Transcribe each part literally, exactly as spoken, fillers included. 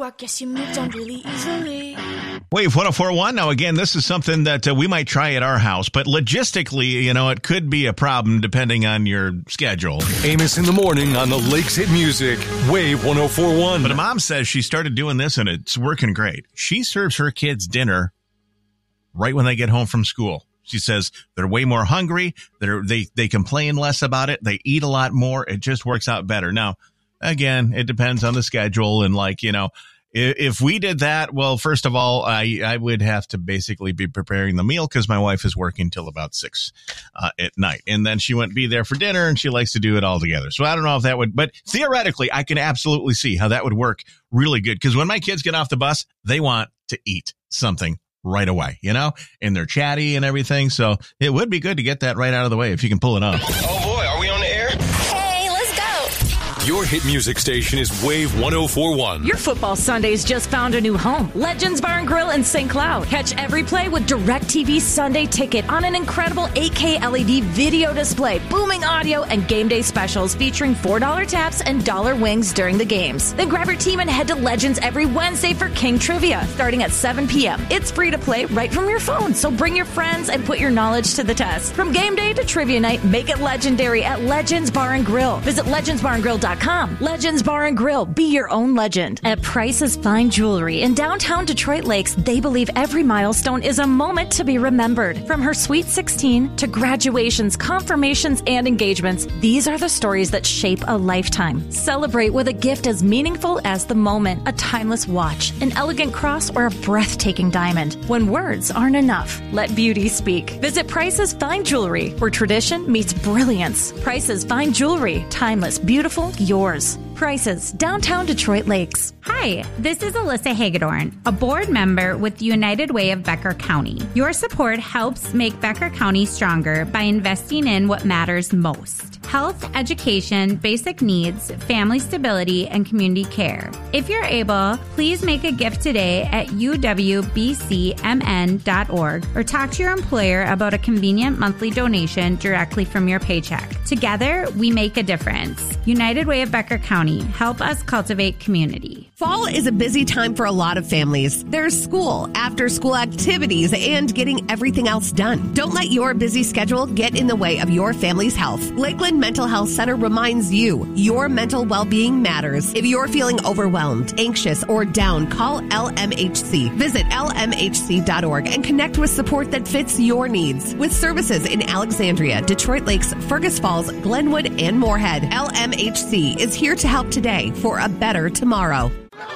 rock. Yes, you moved on really easily. Wave one oh four point one. Now, again, this is something that uh, we might try at our house, but logistically, you know, it could be a problem depending on your schedule. Amos in the morning on the Lakes Hit Music, Wave one oh four point one. But a mom says she started doing this and it's working great. She serves her kids dinner right when they get home from school. She says they're way more hungry. They're, they, they complain less about it. They eat a lot more. It just works out better. Now, again, it depends on the schedule. And like, you know, if, if we did that, well, first of all, I, I would have to basically be preparing the meal because my wife is working till about six uh, at night. And then she wouldn't be there for dinner and she likes to do it all together. So I don't know if that would, but theoretically, I can absolutely see how that would work really good. Because when my kids get off the bus, they want to eat something right away, you know, and they're chatty and everything. So it would be good to get that right out of the way if you can pull it off. Oh boy, are we on the air? Hey, let's go. Your hit music station is Wave one oh four point one. Your football Sundays just found a new home. Legends Bar and Grill in Saint Cloud. Catch every play with DirecTV Sunday Ticket on an incredible eight K L E D video display, booming audio, and game day specials featuring four dollar taps and dollar wings during the games. Then grab your team and head to Legends every Wednesday for King Trivia, starting at seven p.m. It's free to play right from your phone, so bring your friends and put your knowledge to the test. From game day to trivia night, make it legendary at Legends Bar and Grill. Visit legends bar and grill dot com. Legends Bar and Grill. Be your own legend. At Price's Fine Jewelry in downtown Detroit Lakes, they believe every milestone is a moment to be remembered. From her Sweet sixteen to graduations, confirmations, and engagements, these are the stories that shape a lifetime. Celebrate with a gift as meaningful as the moment. A timeless watch, an elegant cross, or a breathtaking diamond. When words aren't enough, let beauty speak. Visit Price's Fine Jewelry, where tradition meets brilliance. Price's Fine Jewelry. Timeless, beautiful, yours. Prices, downtown Detroit Lakes. Hi, this is Alyssa Hagedorn, a board member with the United Way of Becker County. Your support helps make Becker County stronger by investing in what matters most: health, education, basic needs, family stability, and community care. If you're able, please make a gift today at u w b c m n dot org or talk to your employer about a convenient monthly donation directly from your paycheck. Together, we make a difference. United Way of Becker County. Help us cultivate community. Fall is a busy time for a lot of families. There's school, after-school activities, and getting everything else done. Don't let your busy schedule get in the way of your family's health. Lakeland Mental Health Center reminds you your mental well-being matters. If you're feeling overwhelmed, anxious, or down, call L M H C. Visit L M H C dot org and connect with support that fits your needs. With services in Alexandria, Detroit Lakes, Fergus Falls, Glenwood, and Moorhead, L M H C is here to help today for a better tomorrow.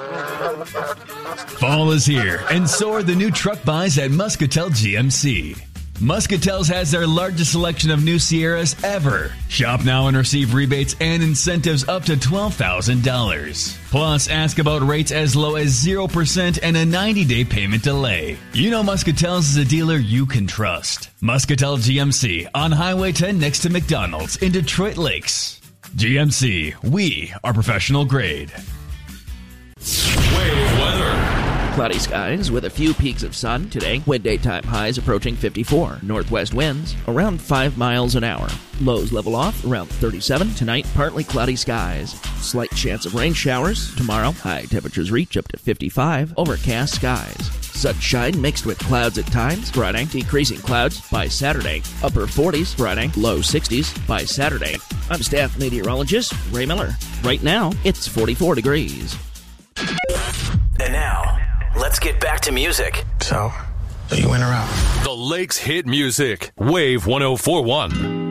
Fall is here, and so are the new truck buys at Muscatel G M C. Muscatel's has their largest selection of new Sierras ever. Shop now and receive rebates and incentives up to twelve thousand dollars. Plus, ask about rates as low as zero percent and a ninety-day payment delay. You know Muscatel's is a dealer you can trust. Muscatel G M C on Highway ten next to McDonald's in Detroit Lakes. G M C, we are professional grade. Wave weather. Cloudy skies with a few peaks of sun today. Wind daytime highs approaching fifty-four. Northwest winds around five miles an hour. Lows level off around thirty-seven. Tonight, partly cloudy skies. Slight chance of rain showers. Tomorrow, high temperatures reach up to fifty-five. Overcast skies. Sunshine mixed with clouds at times. Friday, decreasing clouds by Saturday. Upper forties Friday, low sixties by Saturday. I'm staff meteorologist Ray Miller. Right now, it's forty-four degrees. And now, let's get back to music. So, so you went around. The Lakes Hit Music, Wave one oh four point one.